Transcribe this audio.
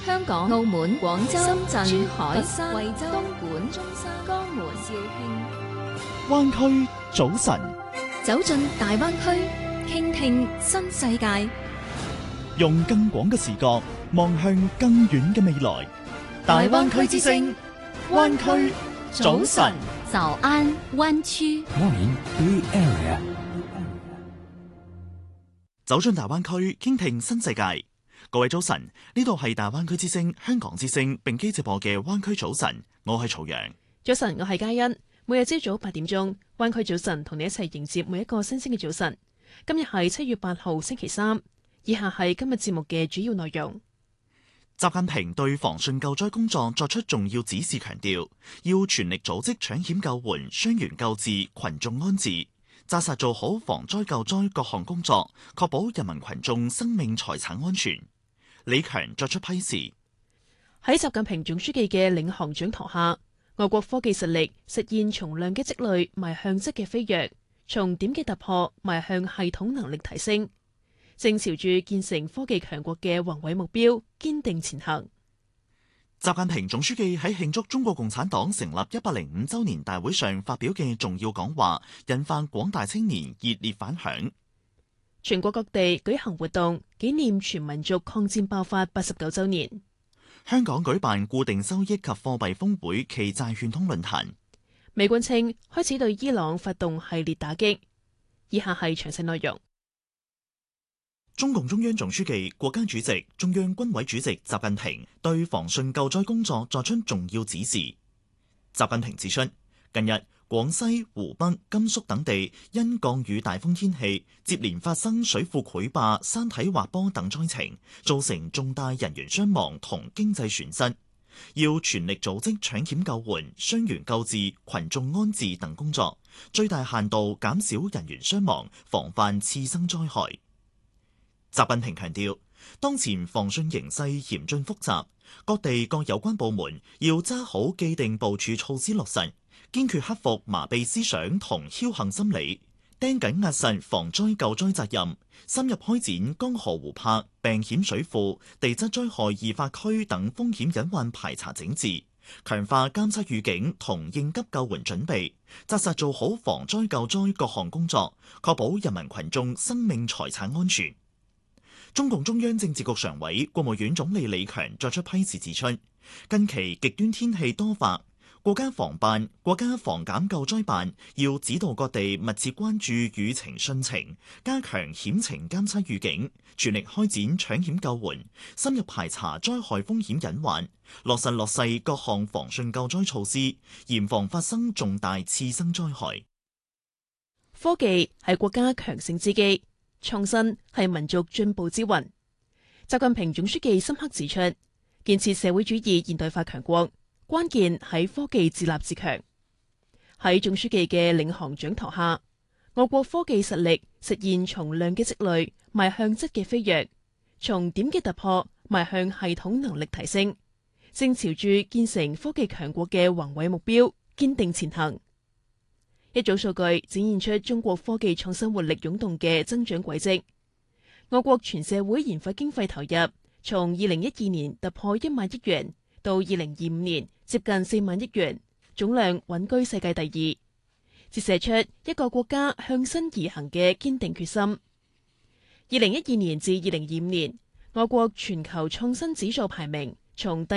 香港、澳門、廣州、深圳、珠海、 佛山、 惠州、東莞、 中山、 江門、 肇慶。 灣區早晨， 走進大灣區，傾聽新世界， 用更廣嘅視角望向更遠嘅未來。大灣區之聲，灣區早晨。 早安灣區。 Morning Blue Area。 走進大灣區，傾聽新世界。各位早晨，呢度係大灣區之聲、香港之聲並機直播嘅灣區早晨，我係曹陽。 早晨，我係嘉欣。每日朝早8點鐘，灣區早晨同你一齊迎接每一個新鮮嘅早晨。今日係7月8號星期三，以下係今日節目嘅主要內容。 習近平對防汛救災工作作出重要指示，強調要全力組織搶險救援、傷員救治、群眾安置，紮實做好防災救災各項工作，確保人民群眾生命財產安全。李強作出批示。 喺習近平總書記嘅領航掌舵下，我國科技實力實現從量嘅積累邁向質嘅飛躍，從點嘅突破邁向系統能力提升，正朝住建成科技強國嘅宏偉目標堅定前行。 習近平總書記喺慶祝中國共產黨成立105週年大會上發表嘅重要講話，引發廣大青年熱烈反響。 全國各地舉行活動，紀念全民族抗戰爆發89週年。 香港舉辦固定收益及貨幣峰會暨債券通論壇。 美軍稱開始對伊朗發動系列打擊。以下係詳細內容。 中共中央總書記、國家主席、中央軍委主席習近平對防汛救災工作作出重要指示。習近平指出，近日廣西、湖北、甘肅等地因降雨大風天氣，接連發生水庫潰壩、山體滑坡等災情，造成重大人員傷亡同經濟損失。要全力組織搶險救援、傷員救治、群眾安置等工作，最大限度減少人員傷亡，防範次生災害。習近平強調，當前防汛形勢嚴峻複雜，各地各有關部門要揸好既定部署措施落實，堅決克服麻痹思想同僥倖心理，盯緊壓實防災救災責任，深入開展江河湖泊、病險水庫、地質災害易發區等風險隱患排查整治，強化監測預警同應急救援準備，紮實做好防災救災各項工作，確保人民群眾生命財產安全。中共中央政治局常委、國務院總理李強作出批示指出，近期極端天氣多發，國家防辦、國家防減救災辦要指導各地密切關注雨情汛情，加強險情監測預警，全力開展搶險救援，深入排查災害風險隱患，落實落細各項防汛救災措施，嚴防發生重大次生災害。 科技係國家強盛之基，創新係民族進步之魂。習近平總書記深刻指出，建設社會主義現代化強國，關鍵喺科技自立自強。喺總書記嘅領航掌舵下，我國科技實力實現從量嘅積累邁向質嘅飛躍，從點嘅突破邁向系統能力提升，正朝住建成科技強國嘅宏偉目標堅定前行。一組數據展現出中國科技創新活力湧動嘅增長軌跡。我國全社會研發經費投入從2012年突破1萬億元，到2025年接近4萬億元，總量穩居世界第2，折射出一個國家向新而行嘅堅定決心。2012年至2025年，我國全球創新指數排名從第